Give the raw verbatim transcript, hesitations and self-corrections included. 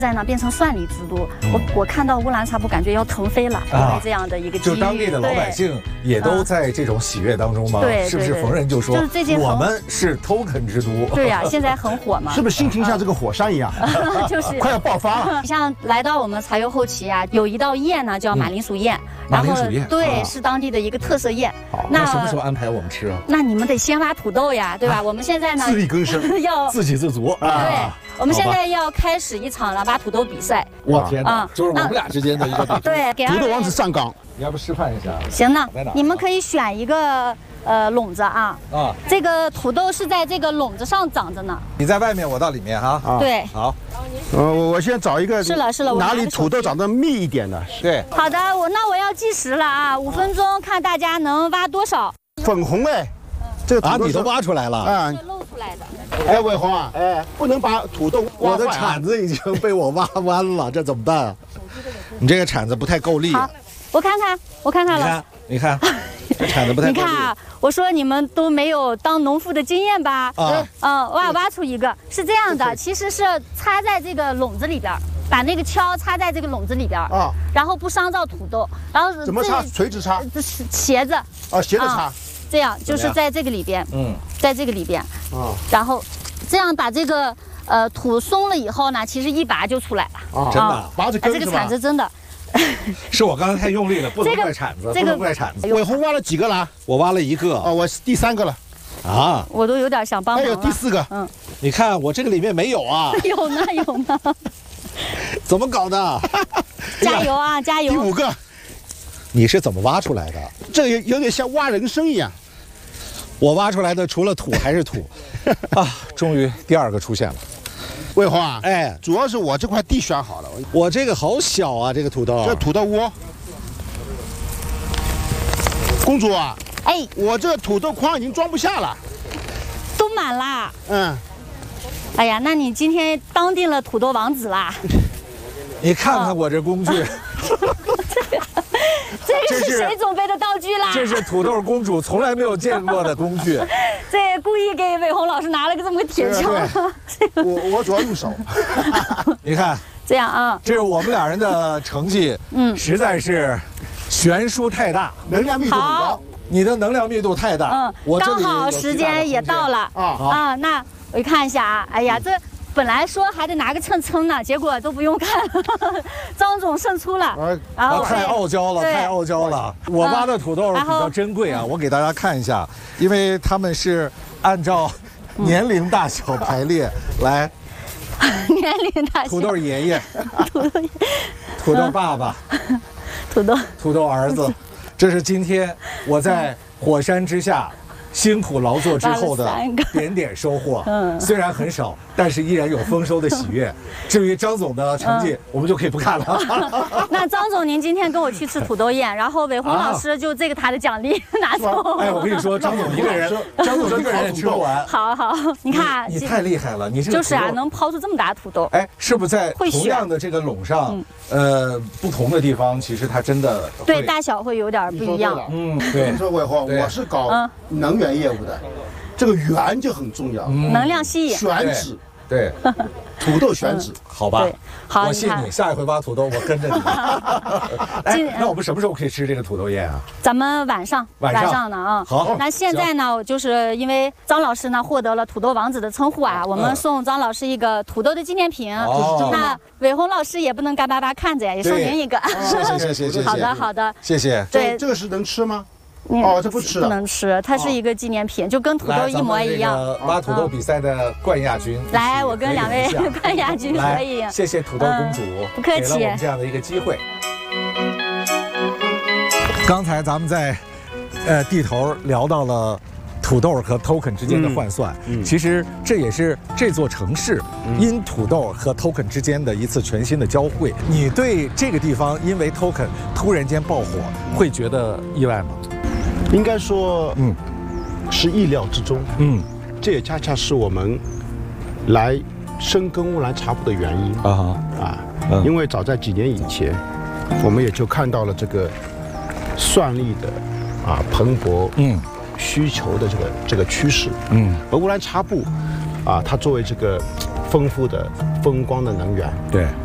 在呢变成蒜梨之都，嗯、我我看到乌兰察布感觉要腾飞了，因为这样的一个机遇， 就当地的老百姓也都在这种喜悦当中吗？ 对， 是不是逢人就说， 就是最近我们是 token 之都？ 对呀、啊，现在很火嘛， 是不是心情像这个火山一样， 就是快要爆发了？ 像来到我们柴油后旗啊，有一道宴呢叫马铃薯宴， 马铃薯宴对，是当地的一个特色宴。 那什么时候安排我们吃啊？ 那你们得先挖土豆呀，对吧？我们现在呢自力更生， 要自给自足。 对，我们现在要开始一场了挖土豆比赛。 我天哪，就是我们俩之间的一个比赛。 对，给土豆王子上岗， 你要不示范一下？ 行呢，你们可以选一个呃笼子啊。啊，这个土豆是在这个笼子上长着呢。 你在外面，我到里面哈。 啊，对。 好。 呃，我我先找一个。 是了是了， 哪里土豆长得密一点的？ 对。 好的，我那我要计时了啊，五分钟，看大家能挖多少。 粉红哎，这个啊，你都挖出来了啊，露出来的。 哎，伟红啊，哎，不能把土豆挖坏。 我的铲子已经被我挖弯了，这怎么办啊？你这个铲子不太够力。 好，我看看，我看看了。 你看，你看，这铲子不太够力。 你看啊，我说你们都没有当农妇的经验吧？啊，嗯，挖挖出一个是这样的，其实是插在这个笼子里边。把那个锹插在这个笼子里边啊，然后不伤到土豆，然后怎么插？垂直插？ 这是斜着啊，斜着插， 这样就是在这个里边，嗯，在这个里边啊，然后这样把这个呃土松了以后呢，其实一拔就出来了啊，真的， 拔着根这个铲子真的， 是我刚才太用力了，不能怪铲子，不能怪铲子。 伟红挖了几个了？ 我挖了一个， 哦，我第三个了， 啊， 我都有点想帮忙了。 还有第四个， 嗯， 你看我这个里面没有啊， 有呢有呢。 怎么搞的？ 加油啊，加油！ 第五个， 你是怎么挖出来的？ 这个有点像挖人参一样。 我挖出来的除了土还是土啊！终于第二个出现了。 伟红啊， 哎， 主要是我这块地选好了， 我这个好小啊，这个土豆。 这土豆窝。公主啊， 哎， 我这土豆筐已经装不下了， 都满啦。 嗯。 哎呀，那你今天当定了土豆王子啦！ 你看看我这工具， 这个是谁准备的道具啦？ 这是土豆公主从来没有见过的工具。 这故意给伟红老师拿了个这么个铁锹。 我我主要用手。 你看， 这样啊， 这是我们俩人的成绩，嗯，实在是悬殊太大， 能量密度很高。 你的能量密度太大， 嗯， 我刚好时间也到了啊啊，那。我一看一下啊，哎呀，这本来说还得拿个秤称呢，结果都不用看，张总胜出了。 然后太傲娇了，太傲娇了。我挖的土豆比较珍贵啊，我给大家看一下，因为他们是按照年龄大小排列来。 年龄大小。 土豆爷爷，土豆，土豆爸爸， 土豆， 土豆儿子，这是今天我在火山之下。辛苦劳作之后的点点收获，嗯，虽然很少，但是依然有丰收的喜悦。至于张总的成绩，我们就可以不看了。 那张总，您今天跟我去吃土豆宴，然后伟红老师就这个他的奖励拿走。 哎，我跟你说，张总一个人，张总一个人也吃不完。 好好，你看， 你太厉害了，你这就是啊，能抛出这么大土豆。 哎，是不是在同样的这个垄上，呃，不同的地方，其实它真的对大小会有点不一样。 嗯，对。你说伟红，我是搞能源业务的，这个源就很重要， 能量吸引， 选址， 对， 土豆选址， 好吧？ 好， 我信你，下一回挖土豆我跟着你。哎，那我们什么时候可以吃这个土豆宴啊？ 咱们晚上， 晚上呢啊。 好， 那现在呢，就是因为张老师呢获得了土豆王子的称呼啊，我们送张老师一个土豆的纪念品。那伟红老师也不能干巴巴看着呀，也送您一个。 谢谢谢谢谢谢。 好的好的， 谢谢。 对， 这个是能吃吗？哦，这不吃， 不能吃，它是一个纪念品，就跟土豆一模一样。 挖土豆比赛的冠亚军， 来，我跟两位冠亚军可以。 谢谢土豆公主， 不客气， 给了我们这样的一个机会。刚才咱们在呃地头聊到了土豆和 token 之间的换算，嗯嗯、其实这也是这座城市因土豆和 token 之间的一次全新的交汇。你对这个地方因为 token 突然间爆火，会觉得意外吗？ 应该说，嗯，是意料之中。嗯，这也恰恰是我们来深耕乌兰察布的原因啊啊！嗯、因为早在几年以前，我们也就看到了这个蒜粒的啊蓬勃嗯需求的这个这个趋势。嗯，而乌兰察布啊，它作为这个丰富的风光的能源， 对